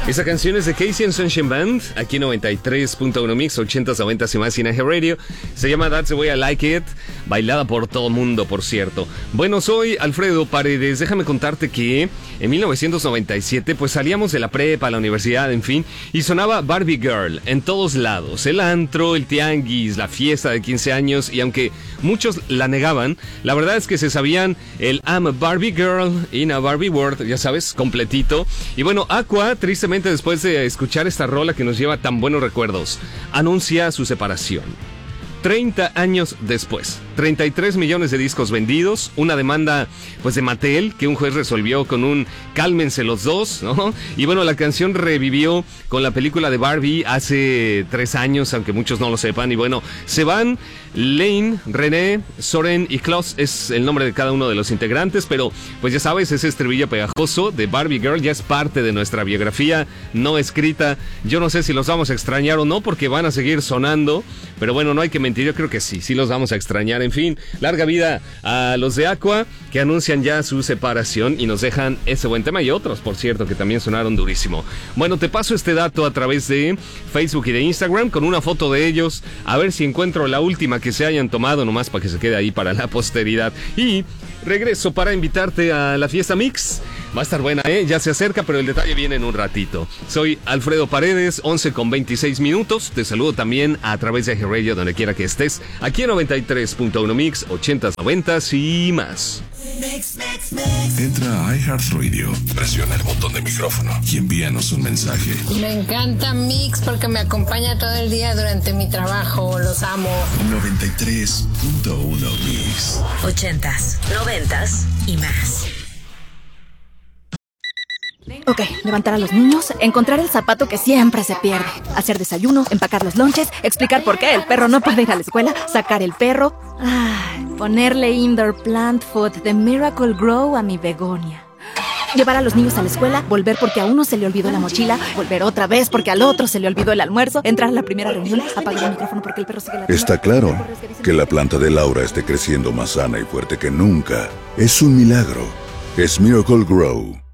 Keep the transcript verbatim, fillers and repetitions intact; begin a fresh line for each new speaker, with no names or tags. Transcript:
Esa canción es de Casey and Sunshine Band, aquí en noventa y tres punto uno Mix, ochentas, noventas y más en Eje Radio. Se llama That's the Way I Like It, bailada por todo mundo, por cierto. Bueno, soy Alfredo Paredes. Déjame contarte que en mil novecientos noventa y siete, pues salíamos de la prepa, la universidad, en fin, y sonaba Barbie Girl en todos lados. El antro, el tianguis, la fiesta de quince años, y aunque muchos la negaban, la verdad es que se sabían el I'm a Barbie Girl in a Barbie World, ya sabes, completito. Y bueno, Aqua, tristemente, después de escuchar esta rola que nos lleva tan buenos recuerdos, anuncia su separación. treinta años después, treinta y tres millones de discos vendidos, una demanda pues de Mattel que un juez resolvió con un cálmense los dos, ¿no? Y bueno, la canción revivió con la película de Barbie hace tres años, aunque muchos no lo sepan. Y bueno, se van Lane, René, Soren y Klaus, es el nombre de cada uno de los integrantes, pero pues ya sabes, ese estribillo pegajoso de Barbie Girl ya es parte de nuestra biografía no escrita. Yo no sé si los vamos a extrañar o no, porque van a seguir sonando, pero bueno, no hay que mentir, yo creo que sí, sí los vamos a extrañar. En fin, larga vida a los de Aqua, que anuncian ya su separación y nos dejan ese buen tema, y otros, por cierto, que también sonaron durísimo. Bueno, te paso este dato a través de Facebook y de Instagram con una foto de ellos, a ver si encuentro la última que se hayan tomado, nomás para que se quede ahí para la posteridad. Y regreso para invitarte a la fiesta Mix. Va a estar buena, ¿eh? Ya se acerca, pero el detalle viene en un ratito. Soy Alfredo Paredes, once con veintiséis minutos. Te saludo también a través de Eje Radio, donde quiera que estés. Aquí en noventa y tres punto uno Mix, ochentas, noventas y más.
Entra a iHeartRadio, presiona el botón de micrófono y envíanos un mensaje.
Me encanta Mix porque me acompaña todo el día durante mi trabajo. Los amo.
noventa y tres punto uno Mix.
Ochentas, noventas y más.
Ok, levantar a los niños, encontrar el zapato que siempre se pierde, hacer desayuno, empacar los lonches, explicar por qué el perro no puede ir a la escuela, sacar el perro, ay, ponerle indoor plant food de Miracle Grow a mi begonia. Llevar a los niños a la escuela, volver porque a uno se le olvidó la mochila, volver otra vez porque al otro se le olvidó el almuerzo, entrar a la primera reunión, apagar el micrófono porque el perro sigue la...
Está claro que la planta de Laura esté creciendo más sana y fuerte que nunca. Es un milagro. Es Miracle Grow.